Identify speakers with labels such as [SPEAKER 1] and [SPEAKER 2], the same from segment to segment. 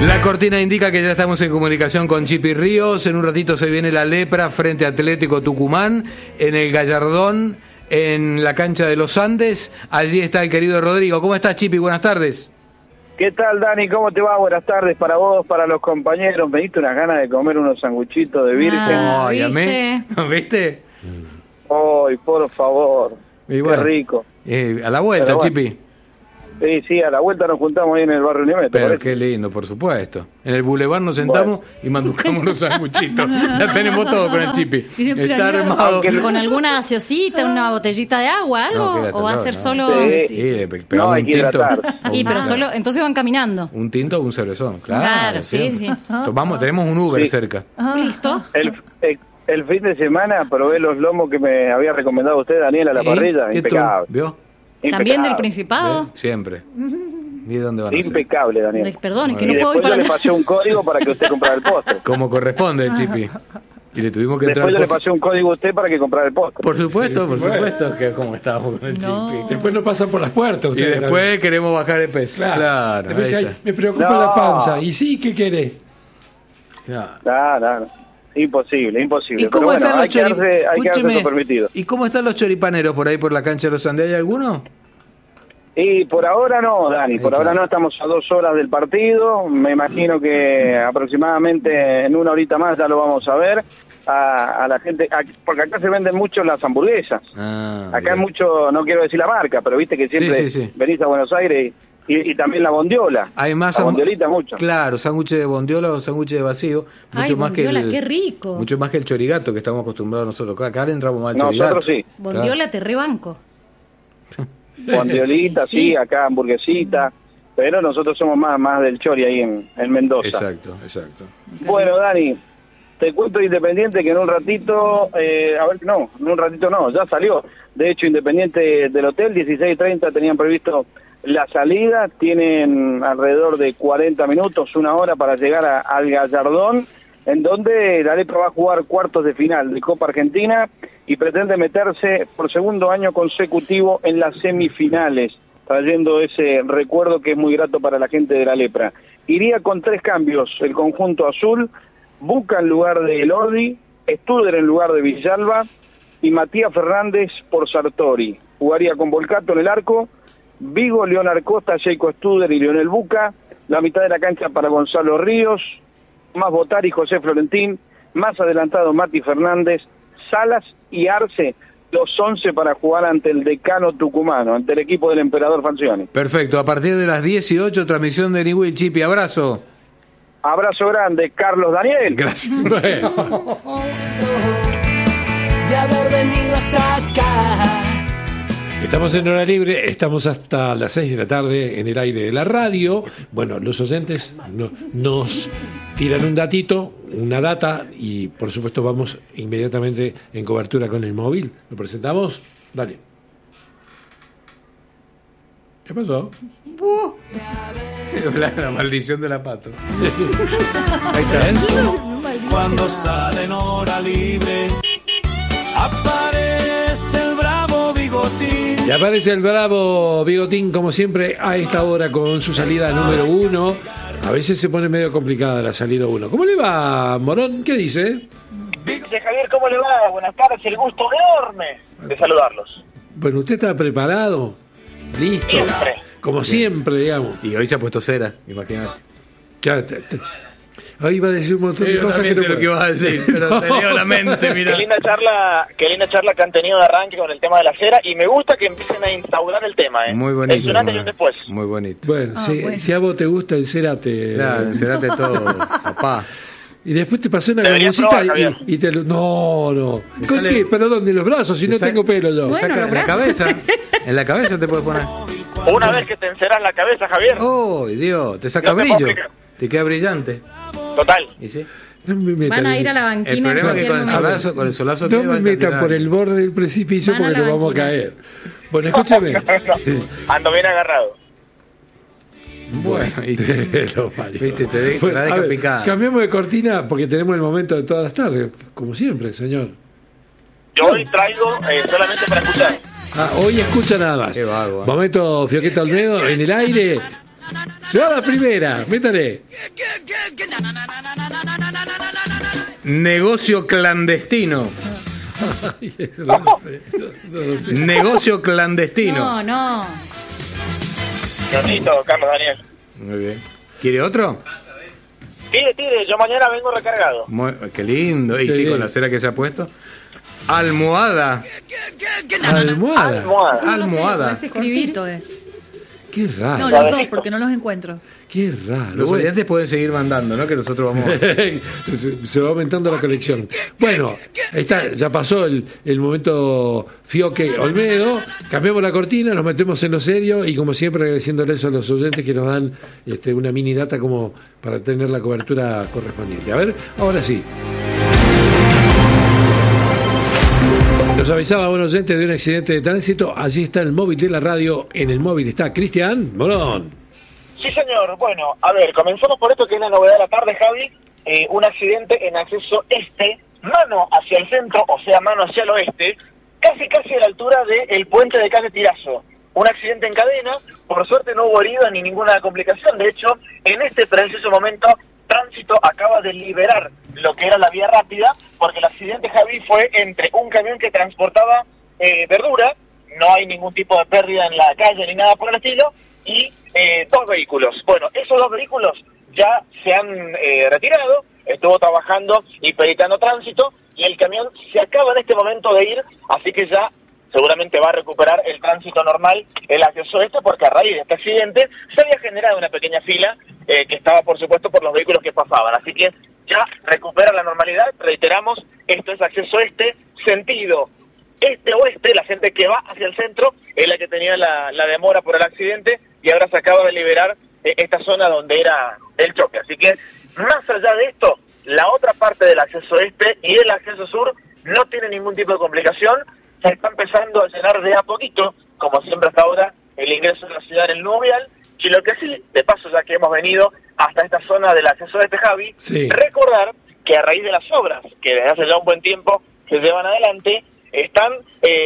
[SPEAKER 1] La cortina indica que ya estamos en comunicación con Chipi Ríos. En un ratito se viene la Lepra frente a Atlético Tucumán en el Gallardón, en la cancha de los Andes. Allí está el querido Rodrigo. ¿Cómo estás, Chipi? Buenas tardes.
[SPEAKER 2] ¿Qué tal, Dani? ¿Cómo te va? Buenas tardes para vos, para los compañeros. Me diste unas ganas de comer unos sanguchitos de virgen.
[SPEAKER 1] Ay, a mí. ¿Viste?
[SPEAKER 2] Ay, por favor.
[SPEAKER 1] Y bueno,
[SPEAKER 2] qué rico.
[SPEAKER 1] A la vuelta,
[SPEAKER 2] bueno.
[SPEAKER 1] Chipi.
[SPEAKER 2] Sí, a la vuelta nos juntamos ahí en el barrio Niemeto.
[SPEAKER 1] Pero qué lindo, por supuesto. En el boulevard nos sentamos y manducamos unos sanguchitos. Ya tenemos todo con el Chipi. Está armado.
[SPEAKER 3] ¿Con alguna gaseosita, una botellita de agua, algo?
[SPEAKER 1] No,
[SPEAKER 3] ¿O va a ser solo...?
[SPEAKER 1] Sí,
[SPEAKER 2] no, hay que hidratar.
[SPEAKER 3] Pero solo, entonces van caminando.
[SPEAKER 1] Un tinto o un cervezón, claro.
[SPEAKER 3] Sí.
[SPEAKER 1] Tenemos un Uber cerca.
[SPEAKER 3] ¿Listo?
[SPEAKER 2] El fin de semana probé los lomos que me había recomendado usted, Daniel, a la parrilla. Impecable.
[SPEAKER 1] ¿Vio?
[SPEAKER 3] ¿También del Principado?
[SPEAKER 1] Siempre. ¿Y de dónde van a ser?
[SPEAKER 2] Impecable, Daniel.
[SPEAKER 3] Perdón, es que
[SPEAKER 2] y
[SPEAKER 3] no puedo ir
[SPEAKER 2] para
[SPEAKER 3] para
[SPEAKER 2] yo le pasé un código para que usted comprara el postre.
[SPEAKER 1] Como corresponde, Chipi. Y le tuvimos que entrar.
[SPEAKER 2] Después yo le pasé un código a usted para que comprara el postre.
[SPEAKER 1] Por supuesto, que como estábamos con el Chipi.
[SPEAKER 4] Después no pasan por las puertas ustedes.
[SPEAKER 1] Y después queremos bajar el peso. Claro.
[SPEAKER 4] Después dice, "Ay, me preocupa la panza". Y sí, ¿qué querés?
[SPEAKER 2] No. Imposible.
[SPEAKER 1] ¿Y cómo
[SPEAKER 2] pero
[SPEAKER 1] están
[SPEAKER 2] bueno,
[SPEAKER 1] los
[SPEAKER 2] hay que darse eso permitido.
[SPEAKER 1] ¿Y cómo están los choripaneros por ahí por la cancha de los Andes? ¿Hay alguno?
[SPEAKER 2] Y por ahora no, Dani, ahora no, estamos a 2 horas del partido, me imagino que aproximadamente en 1 horita más ya lo vamos a ver, a la gente, porque acá se venden mucho las hamburguesas, acá hay mucho, no quiero decir la marca, pero viste que siempre venís a Buenos Aires y también la bondiola. Hay más la bondiolita mucho.
[SPEAKER 1] Claro, sándwiches de bondiola o sándwiches de vacío. Mucho más
[SPEAKER 3] bondiola,
[SPEAKER 1] que
[SPEAKER 3] qué rico.
[SPEAKER 1] Mucho más que el chorigato que estamos acostumbrados nosotros. Acá le entramos mal chorigato.
[SPEAKER 2] Nosotros sí.
[SPEAKER 3] Bondiola te rebanco.
[SPEAKER 2] Bondiolita, sí, acá hamburguesita. Pero nosotros somos más del chori ahí en Mendoza.
[SPEAKER 1] Exacto.
[SPEAKER 2] Bueno, Dani, te cuento Independiente que en un ratito, ya salió. De hecho, Independiente del hotel, 16:30 tenían previsto la salida, tienen alrededor de 40 minutos, 1 hora para llegar al Gallardón, en donde la Lepra va a jugar cuartos de final de Copa Argentina y pretende meterse por 2º año consecutivo en las semifinales, trayendo ese recuerdo que es muy grato para la gente de la Lepra. Iría con 3 cambios el conjunto azul: Buca en lugar de Elordi, Studer en lugar de Villalba y Matías Fernández por Sartori. Jugaría con Volcato en el arco, Vigo, Leonard Costa, Jacob Studer y Lionel Buca, la mitad de la cancha para Gonzalo Ríos, más Botari y José Florentín, más adelantado Mati Fernández, Salas y Arce, los 11 para jugar ante el Decano tucumano, ante el equipo del Emperador Falcioni.
[SPEAKER 1] Perfecto, a partir de las 18, transmisión de Niwil, Chipi, abrazo.
[SPEAKER 2] Abrazo grande, Carlos Daniel.
[SPEAKER 1] Gracias.
[SPEAKER 5] De haber venido hasta acá.
[SPEAKER 4] Estamos en hora libre, estamos hasta las 6 de la tarde en el aire de la radio. Bueno, los oyentes nos tiran un datito, una data, y por supuesto vamos inmediatamente en cobertura con el móvil. ¿Lo presentamos? Dale. ¿Qué pasó?
[SPEAKER 1] La maldición de la pato.
[SPEAKER 5] Ahí está. Cuando sale en hora libre, aparece el bravo Bigotín.
[SPEAKER 4] Y aparece el bravo Bigotín, como siempre, a esta hora con su salida número 1. A veces se pone medio complicada la salida 1. ¿Cómo le va, Morón? ¿Qué dice?
[SPEAKER 2] Dice Javier, ¿cómo le va? Buenas tardes, el gusto enorme de saludarlos.
[SPEAKER 4] Bueno, ¿usted está preparado? ¿Listo?
[SPEAKER 2] Siempre.
[SPEAKER 4] Como siempre, digamos.
[SPEAKER 1] Y hoy se ha puesto cera, imagínate.
[SPEAKER 4] Ya, hoy iba a decir un montón de cosas que no
[SPEAKER 1] sé lo que ibas a decir, pero te leo la mente, mira.
[SPEAKER 2] Qué linda charla que han tenido de arranque con el tema de la cera, y me gusta que empiecen a instaurar el tema, ¿eh?
[SPEAKER 1] Muy bonito.
[SPEAKER 2] Es un antes y un después.
[SPEAKER 1] Muy bonito.
[SPEAKER 4] Bueno, si a vos te gusta el cerate.
[SPEAKER 1] Claro, encerate todo, papá.
[SPEAKER 4] Y después te pasé una
[SPEAKER 2] Deberías
[SPEAKER 4] gomosita
[SPEAKER 2] probar,
[SPEAKER 4] y te lo... No. ¿Con qué? ¿Pero dónde? ¿Los brazos? Si no tengo pelo yo.
[SPEAKER 3] Bueno,
[SPEAKER 1] Saca en la cabeza. En la cabeza te puedes poner.
[SPEAKER 2] Una vez que te enceras la cabeza, Javier.
[SPEAKER 1] ¡Oh, Dios! Te saca
[SPEAKER 2] No te
[SPEAKER 1] brillo.
[SPEAKER 2] puedo explicar.
[SPEAKER 1] Te queda brillante.
[SPEAKER 2] Total.
[SPEAKER 1] ¿Y sí?
[SPEAKER 4] No me metan,
[SPEAKER 3] Van a ir a la
[SPEAKER 1] El
[SPEAKER 3] banquina.
[SPEAKER 1] problema es que con el solazo que
[SPEAKER 4] no me metan por el borde del precipicio
[SPEAKER 3] Van a
[SPEAKER 4] porque
[SPEAKER 3] la
[SPEAKER 4] nos vamos a
[SPEAKER 3] banquina.
[SPEAKER 4] caer. Bueno, escúchame.
[SPEAKER 2] Ando bien agarrado.
[SPEAKER 1] Bueno, y sí. Viste,
[SPEAKER 4] Bueno,
[SPEAKER 1] la
[SPEAKER 4] a
[SPEAKER 1] deja
[SPEAKER 4] ver,
[SPEAKER 1] picada.
[SPEAKER 4] cambiamos de cortina porque tenemos el momento de todas las tardes, como siempre, señor.
[SPEAKER 2] Yo hoy traigo solamente para escuchar.
[SPEAKER 4] Hoy escucha nada más.
[SPEAKER 1] Qué vago, ¿eh?
[SPEAKER 4] Momento, Fioqueta Olmedo, en el aire. Se va la primera, métale.
[SPEAKER 1] Negocio clandestino.
[SPEAKER 4] Ay, eso no lo sé. No lo sé.
[SPEAKER 1] Negocio clandestino.
[SPEAKER 3] No.
[SPEAKER 2] Carlos Daniel.
[SPEAKER 1] Muy bien. ¿Quiere otro?
[SPEAKER 2] Tire, yo mañana vengo recargado.
[SPEAKER 1] Qué lindo. Y
[SPEAKER 4] Qué
[SPEAKER 1] sí,
[SPEAKER 4] bien.
[SPEAKER 1] con la cera que se ha puesto. Almohada. Almohada.
[SPEAKER 6] Ese escribito es.
[SPEAKER 4] Qué raro.
[SPEAKER 6] No, los dos, porque no los encuentro.
[SPEAKER 4] Qué raro.
[SPEAKER 1] Los
[SPEAKER 4] Bueno.
[SPEAKER 1] oyentes pueden seguir mandando, ¿no? Que nosotros vamos.
[SPEAKER 4] Se va aumentando la colección. Bueno, ahí está, ya pasó el momento Fioque Olmedo. Cambiamos la cortina, nos metemos en lo serio y como siempre agradeciéndoles a los oyentes que nos dan una mini data como para tener la cobertura correspondiente. A ver, ahora sí. Nos avisaba un oyente de un accidente de tránsito. Allí está el móvil de la radio. En el móvil está Cristian Morón.
[SPEAKER 7] Sí, señor. Bueno, a ver, comenzamos por esto que es la novedad de la tarde, Javi. Un accidente en acceso este, mano hacia el centro, o sea, mano hacia el oeste, casi a la altura del puente de Calle Tirazo. Un accidente en cadena, por suerte no hubo heridos ni ninguna complicación. De hecho, en este preciso momento, Tránsito acaba de liberar lo que era la vía rápida, porque el accidente, Javi, fue entre un camión que transportaba verdura, no hay ningún tipo de pérdida en la calle ni nada por el estilo, y dos vehículos. Bueno, esos dos vehículos ya se han retirado, estuvo trabajando y peritando Tránsito, y el camión se acaba en este momento de ir, así que ya seguramente va a recuperar el tránsito normal, el acceso este, porque a raíz de este accidente se había generado una pequeña fila que estaba, por supuesto, por los vehículos que pasaban. Así que ya recupera la normalidad. Reiteramos, esto es acceso este, sentido este-oeste. La gente que va hacia el centro es la que tenía la demora por el accidente y ahora se acaba de liberar esta zona donde era el choque. Así que, más allá de esto, la otra parte del acceso este y el acceso sur no tiene ningún tipo de complicación. Se está empezando a llenar de a poquito, como siempre hasta ahora, el ingreso de la ciudad en el nuevo vial. Y lo que sí, de paso, ya que hemos venido hasta esta zona del acceso de Javi,
[SPEAKER 4] sí,
[SPEAKER 7] recordar que a raíz de las obras, que desde hace ya un buen tiempo se llevan adelante, están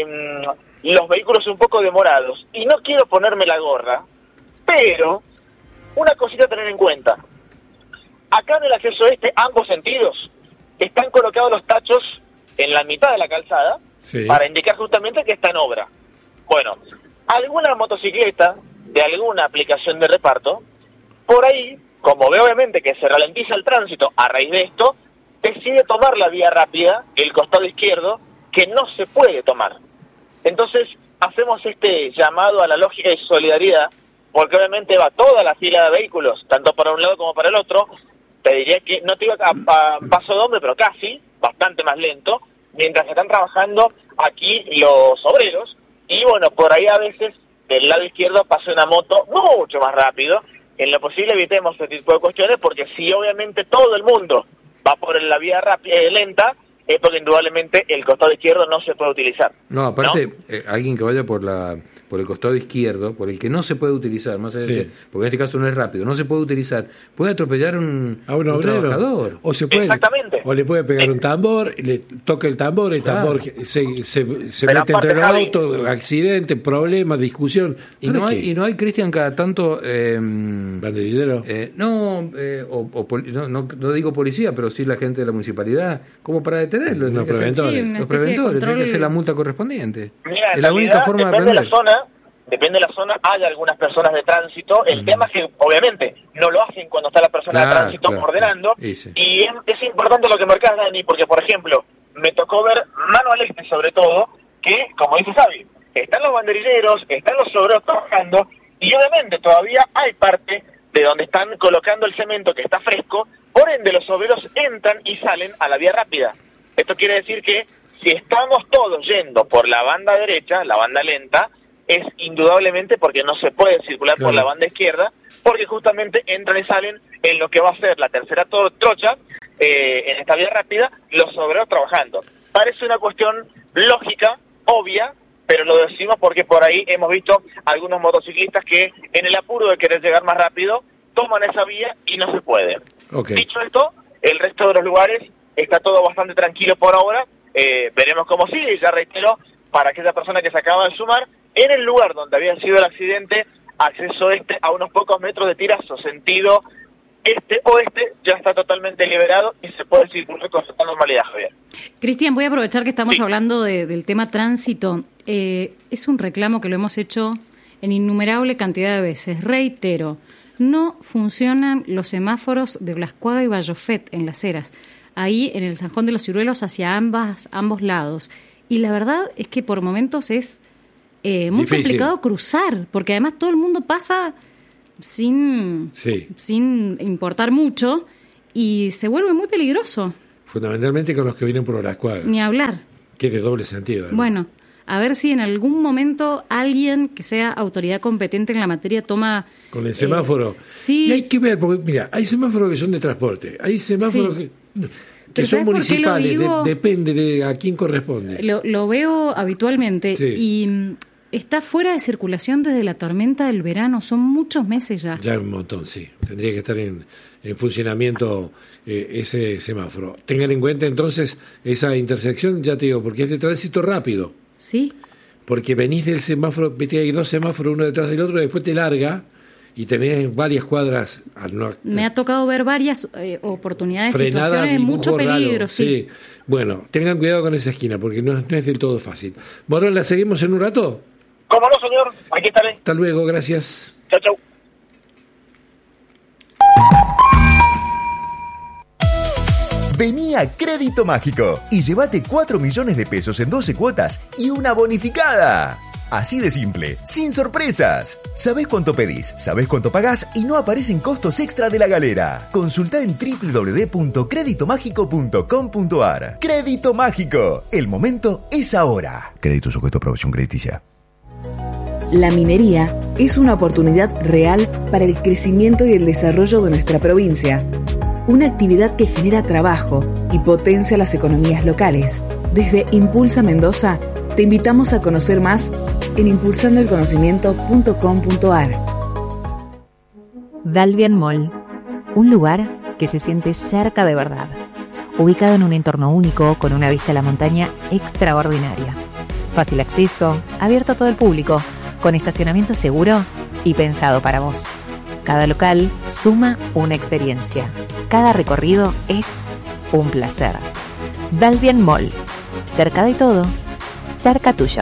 [SPEAKER 7] los vehículos un poco demorados. Y no quiero ponerme la gorra, pero una cosita a tener en cuenta. Acá en el acceso este, ambos sentidos, están colocados los tachos en la mitad de la calzada,
[SPEAKER 4] sí,
[SPEAKER 7] para indicar justamente que está en obra. Bueno, alguna motocicleta de alguna aplicación de reparto, por ahí, como ve obviamente que se ralentiza el tránsito a raíz de esto, decide tomar la vía rápida, el costado izquierdo, que no se puede tomar. Entonces, hacemos este llamado a la lógica de solidaridad, porque obviamente va toda la fila de vehículos, tanto para un lado como para el otro. Te diría que no te iba a paso de hombre, pero casi, bastante más lento, mientras están trabajando aquí los obreros, y bueno, por ahí a veces del lado izquierdo pasa una moto mucho más rápido. En lo posible evitemos este tipo de cuestiones, porque si obviamente todo el mundo va por la vía rápida, lenta, es porque indudablemente el costado izquierdo no se puede utilizar.
[SPEAKER 1] No, aparte,
[SPEAKER 7] ¿no?
[SPEAKER 1] Alguien que vaya por el costado izquierdo, por el que no se puede utilizar, más allá de
[SPEAKER 4] sí,
[SPEAKER 1] decir, porque en este caso no es rápido, no se puede utilizar, puede atropellar a un
[SPEAKER 4] obrero,
[SPEAKER 1] trabajador.
[SPEAKER 4] o se puede,
[SPEAKER 7] Exactamente.
[SPEAKER 4] o le puede pegar un tambor, le toca el tambor,
[SPEAKER 1] Claro.
[SPEAKER 4] se
[SPEAKER 7] Pero
[SPEAKER 4] mete entre
[SPEAKER 7] aparte,
[SPEAKER 4] los
[SPEAKER 7] Javi,
[SPEAKER 4] autos, accidente, problemas, discusión.
[SPEAKER 1] Y no hay, Cristian, cada tanto
[SPEAKER 4] Banderillero.
[SPEAKER 1] no digo policía, pero sí la gente de la municipalidad, como para detenerlo.
[SPEAKER 4] Unos
[SPEAKER 1] tiene que ser-
[SPEAKER 4] preventores.
[SPEAKER 3] Sí, una
[SPEAKER 1] los
[SPEAKER 3] especie de
[SPEAKER 1] preventores, tiene
[SPEAKER 3] control.
[SPEAKER 1] que ser la multa correspondiente.
[SPEAKER 7] Mira, en
[SPEAKER 1] Es la única
[SPEAKER 7] realidad,
[SPEAKER 1] forma de
[SPEAKER 7] depende de
[SPEAKER 1] aprender.
[SPEAKER 7] la zona, depende de la zona, hay algunas personas de tránsito. El tema es que, obviamente, no lo hacen cuando está la persona
[SPEAKER 1] Claro,
[SPEAKER 7] de tránsito
[SPEAKER 1] claro.
[SPEAKER 7] ordenando.
[SPEAKER 1] Y sí.
[SPEAKER 7] Y es importante lo que marcás, Dani, porque, por ejemplo, me tocó ver mano al este, sobre todo, que, como dice Xavi, están los banderilleros, están los obreros trabajando, y obviamente todavía hay parte de donde están colocando el cemento que está fresco, por ende los obreros entran y salen a la vía rápida. Esto quiere decir que si estamos todos yendo por la banda derecha, la banda lenta, es indudablemente porque no se puede circular por
[SPEAKER 4] Claro.
[SPEAKER 7] la banda izquierda, porque justamente entran y salen en lo que va a ser la tercera trocha, en esta vía rápida, los obreros trabajando. Parece una cuestión lógica, obvia, pero lo decimos porque por ahí hemos visto algunos motociclistas que en el apuro de querer llegar más rápido, toman esa vía y no se puede.
[SPEAKER 4] Ok.
[SPEAKER 7] Dicho esto, el resto de los lugares está todo bastante tranquilo por ahora. Veremos cómo sigue. Ya reitero, para aquella persona que se acaba de sumar, en el lugar donde había sido el accidente, acceso este a unos pocos metros de Tirazo, sentido este-oeste, ya está está totalmente liberado y se puede circular con total normalidad, Javier.
[SPEAKER 3] Cristian, voy a aprovechar que estamos hablando del tema tránsito. Es un reclamo que lo hemos hecho en innumerable cantidad de veces. Reitero, no funcionan los semáforos de Blascuaga y Vallofet en Las Heras, ahí en el Zanjón de los Ciruelos hacia ambos lados. Y la verdad es que por momentos es muy difícil, complicado cruzar, porque además todo el mundo pasa sin importar mucho y se vuelve muy peligroso.
[SPEAKER 4] Fundamentalmente con los que vienen por Blascuaga.
[SPEAKER 3] Ni hablar.
[SPEAKER 4] Que es de doble sentido. ¿No?
[SPEAKER 3] Bueno, a ver si en algún momento alguien que sea autoridad competente en la materia toma...
[SPEAKER 4] Con el semáforo.
[SPEAKER 3] Sí.
[SPEAKER 4] Y hay que ver, porque mira, hay semáforos que son de transporte, hay semáforos que son municipales, depende de a quién corresponde.
[SPEAKER 3] Lo veo habitualmente y está fuera de circulación desde la tormenta del verano, son muchos meses ya. Ya
[SPEAKER 4] un montón, sí. Tendría que estar en funcionamiento ese semáforo. Tengan en cuenta entonces esa intersección, ya te digo, porque es de tránsito rápido.
[SPEAKER 3] Sí.
[SPEAKER 4] Porque venís del semáforo, vete, hay dos semáforos uno detrás del otro, después te larga y tenés varias cuadras.
[SPEAKER 3] Me ha tocado ver varias oportunidades, situaciones de mucho peligro. Raro, sí.
[SPEAKER 4] Bueno, tengan cuidado con esa esquina porque no es del todo fácil. Bueno, ¿la seguimos en un rato?
[SPEAKER 7] ¿Cómo no, señor? Aquí estaré.
[SPEAKER 4] Hasta luego, gracias.
[SPEAKER 7] Chau, chau.
[SPEAKER 8] Vení a Crédito Mágico y llévate 4 millones de pesos en 12 cuotas y una bonificada. Así de simple, sin sorpresas. Sabés cuánto pedís, sabés cuánto pagás y no aparecen costos extra de la galera. Consultá en www.creditomágico.com.ar. Crédito Mágico, el momento es ahora. Crédito sujeto a aprobación crediticia.
[SPEAKER 9] La minería es una oportunidad real para el crecimiento y el desarrollo de nuestra provincia. Una actividad que genera trabajo y potencia las economías locales. Desde Impulsa Mendoza, te invitamos a conocer más en impulsandoelconocimiento.com.ar.
[SPEAKER 10] Dalvian Mall, un lugar que se siente cerca de verdad, ubicado en un entorno único con una vista a la montaña extraordinaria. Fácil acceso, abierto a todo el público, con estacionamiento seguro y pensado para vos. Cada local suma una experiencia. Cada recorrido es un placer. Dalvian Mall, cerca de todo, cerca tuyo.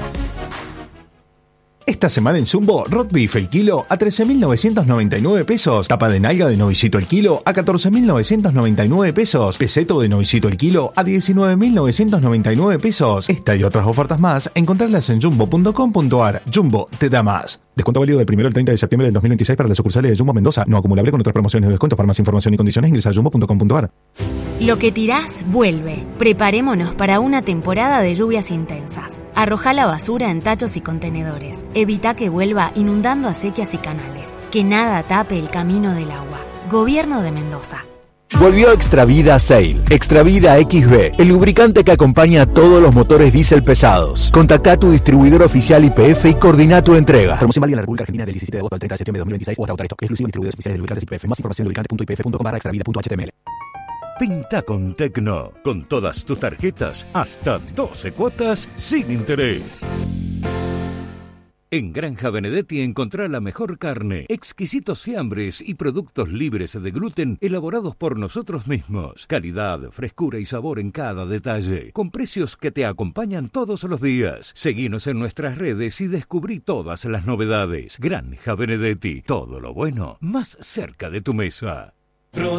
[SPEAKER 11] Esta semana en Jumbo, roast beef el kilo a 13.999 pesos. Tapa de nalga de novicito el kilo a 14.999 pesos. Peseto de novicito el kilo a 19.999 pesos. Esta y otras ofertas más, encontrarlas en jumbo.com.ar. Jumbo te da más. Descuento válido del 1 al 30 de septiembre del 2026 para las sucursales de Jumbo Mendoza. No acumulable con otras promociones de descuento. Para más información y condiciones ingresa a jumbo.com.ar.
[SPEAKER 12] Lo que tirás vuelve. Preparémonos para una temporada de lluvias intensas. Arrojá la basura en tachos y contenedores. Evita que vuelva inundando acequias y canales. Que nada tape el camino del agua. Gobierno de Mendoza.
[SPEAKER 8] Volvió Extravida Sail. Extravida XB, el lubricante que acompaña a todos los motores diésel pesados. Contactá a tu distribuidor oficial YPF y coordina tu entrega.
[SPEAKER 13] Promoción válida en la República Argentina del 17 de agosto al 30 de septiembre de 2026 o hasta agotar esto. Exclusivo en distribuidores oficiales de lubricantes YPF. Más información en lubricante.ypf.com/extravida.html.
[SPEAKER 14] Pinta con Tecno, con todas tus tarjetas, hasta 12 cuotas sin interés. En Granja Benedetti encontrá la mejor carne, exquisitos fiambres y productos libres de gluten elaborados por nosotros mismos. Calidad, frescura y sabor en cada detalle, con precios que te acompañan todos los días. Seguinos en nuestras redes y descubrí todas las novedades. Granja Benedetti, todo lo bueno más cerca de tu mesa.